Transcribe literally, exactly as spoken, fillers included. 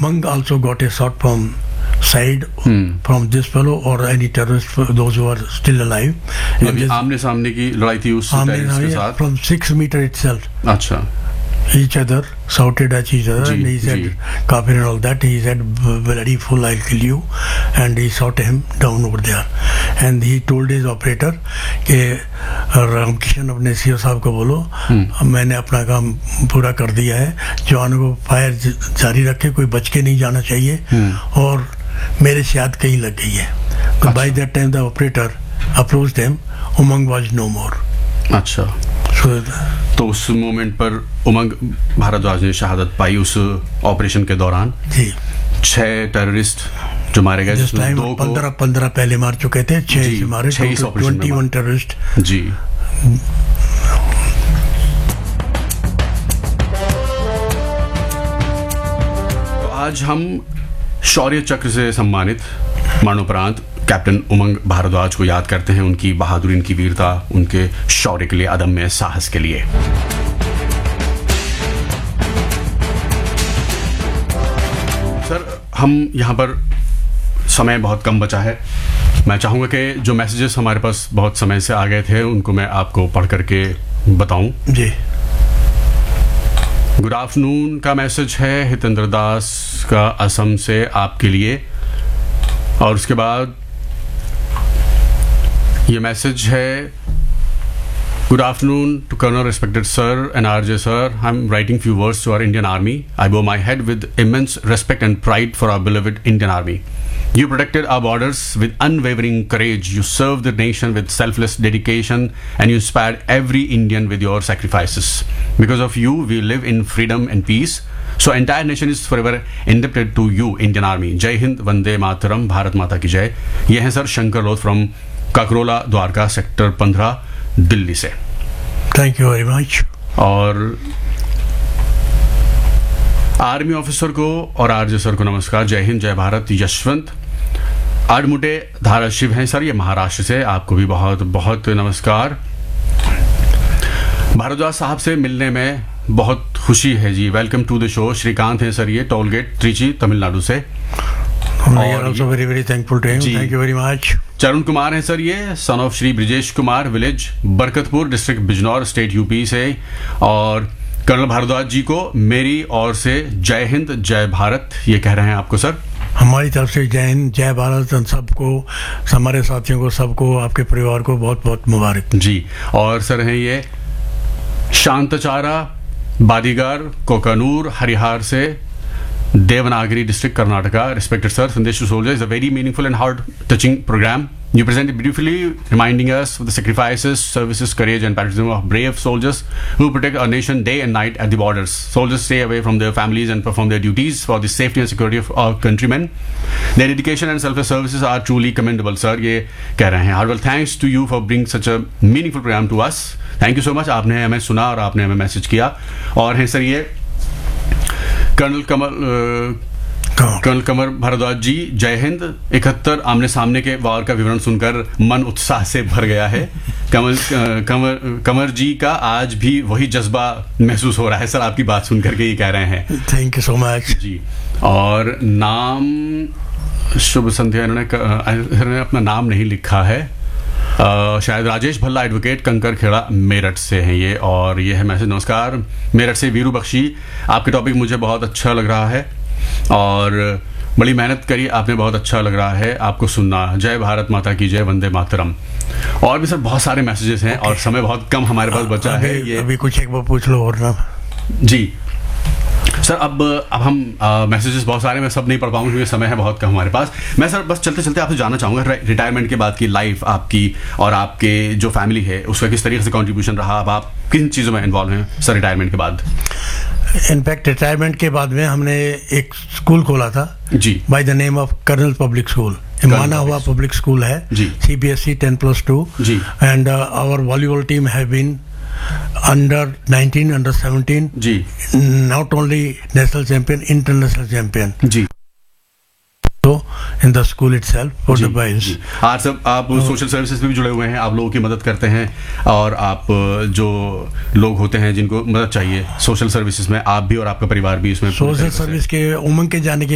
Umang also got a shot from side hmm. from this fellow or any terrorist, those who are still alive. आमने सामने की लड़ाई थी उस terrorist के साथ from six meter itself. अच्छा. Each other shouted at each other, ji, and he said, ji. "Kafir and all that." He said, "Bloody fool, I'll kill you," and he shot him down over there. And he told his operator कि रामकिशन अपने CO साहब को बोलो, मैंने अपना काम पूरा कर दिया है, जवानों को फायर जारी रखे, कोई बच के नहीं जाना चाहिए, और मेरे से याद कहीं लग गई है. तो by that time the operator approached him. Umang was no more. अच्छा. So, तो उस मोमेंट पर उमंग भारद्वाज ने शहादत पाई उस ऑपरेशन के दौरान. जी. छह टेररिस्ट जो मारे गए, जिसमें दो पंद्रह पंद्रह पहले मार चुके थे, छह से मारे, ट्वेंटी वन टेररिस्ट. जी. तो आज हम शौर्य चक्र से सम्मानित मरणोपरांत कैप्टन उमंग भारद्वाज को याद करते हैं, उनकी बहादुरी, उनकी वीरता, उनके शौर्य के लिए, अदम्य साहस के लिए. सर, हम यहाँ पर समय बहुत कम बचा है. मैं चाहूँगा कि जो मैसेजेस हमारे पास बहुत समय से आ गए थे उनको मैं आपको पढ़ करके बताऊं. जी. गुड आफ्टरनून का मैसेज है हितेंद्र दास का असम से आपके लिए, और उसके बाद ये मैसेज है, good afternoon to colonel respected sir and RJ sir, I am writing few words to our Indian army. आई बो my head with immense respect and pride for our believed Indian army. You protected our borders with unwavering courage. You served the nation with selfless dedication, and you inspired every Indian with your sacrifices. Because of you, we live in freedom and peace. So, entire nation is forever indebted to you, Indian Army. Jai Hind, Vande Mataram, Bharat Mata की जय. ये हैं sir Shankar लोथ from Kakrola Dwarka sector पंद्रह दिल्ली से. Thank you very much. और army officer को और आरजे सर को नमस्कार. जय हिंद, जय भारत. यशवंत आडमुटे धाराशिव हैं सर, ये महाराष्ट्र से, आपको भी बहुत बहुत नमस्कार. भारद्वाज साहब से मिलने में बहुत खुशी है जी. Welcome to the show. Shrikant हैं सर, ये टोलगेट त्रिची तमिलनाडु से. Very very thankful to him. Thank you very much. चरण कुमार हैं सर, ये son of Shri Brijesh Kumar, village Barkatpur, district Bijnor, state UP से. और कर्नल भारद्वाज जी को मेरी ओर से जय हिंद, जय भारत, ये कह रहे हैं आपको सर. हमारी तरफ से जय हिंद, जय भारत. सबको, हमारे साथियों को, सबको, आपके परिवार को बहुत बहुत मुबारक जी. और सर हैं ये शांतचारा बादीगार, कोकानूर, हरिहार से, Devanagari district, Karnataka. Respected sir, Sandesh to Soldier is a very meaningful and heart-touching program. You presented beautifully, reminding us of the sacrifices, services, courage, and patriotism of brave soldiers who protect our nation day and night at the borders. Soldiers stay away from their families and perform their duties for the safety and security of our countrymen. Their dedication and selfless services are truly commendable, sir. ये कह रहे हैं. Heartfelt thanks to you for bringing such a meaningful program to us. Thank you so much. आपने हमें सुना और आपने हमें मैसेज किया. और हैं सर ये कर्नल कमल कर्नल कमर भारद्वाज जी, जय हिंद. इकहत्तर आमने सामने के वार का विवरण सुनकर मन उत्साह से भर गया है. कमल कमर कमर जी का आज भी वही जज्बा महसूस हो रहा है सर, आपकी बात सुन करके, ये कह रहे हैं. थैंक यू सो मच जी. और नाम शुभ संध्या, इन्होंने अपना नाम नहीं लिखा है. Uh, शायद राजेश भल्ला, एडवोकेट, कंकर खेड़ा, मेरठ से हैं ये. और ये है मैसेज, नमस्कार मेरठ से वीरू बख्शी, आपके टॉपिक मुझे बहुत अच्छा लग रहा है और बड़ी मेहनत करी आपने, बहुत अच्छा लग रहा है आपको सुनना. जय भारत माता की जय, वंदे मातरम. और भी सर बहुत सारे मैसेजेस हैं और समय बहुत कम हमारे पास बचा है. ये अभी कुछ एक बार पूछ लो और ना जी सर. अब अब हम मैसेजेस बहुत सारे, मैं सब नहीं पढ़ पाऊंगा क्योंकि समय है बहुत कम हमारे पास. मैं सर बस चलते चलते आपसे जानना चाहूँगा, रिटायरमेंट के बाद की लाइफ आपकी और आपके जो फैमिली है उसका किस तरीके से कंट्रीब्यूशन रहा, अब आप किन चीज़ों में इन्वॉल्व हैं सर रिटायरमेंट के बाद? इनफैक्ट रिटायरमेंट के बाद में हमने एक स्कूल खोला था जी, by the name of colonel public school. माना हुआ पब्लिक स्कूल है जी, C B S E ten plus two ji. And our volleyball team have been under nineteen, under seventeen, ji, not only national champion, international champion. Ji. So in the school itself for the boys. आज सब आप social services में भी जुड़े हुए हैं, आप लोगों की मदद करते हैं और आप जो लोग होते हैं जिनको मदद चाहिए सोशल सर्विसेज में, आप भी और आपका परिवार भी इसमें. सोशल सर्विस के उमंग के जाने के